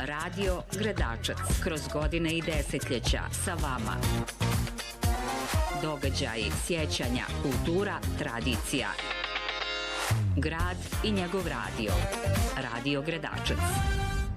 Radio Gredačac. Kroz godine i desetljeća sa vama. Događaji, sjećanja, kultura, tradicija. Grad i njegov radio. Radio Gredačac.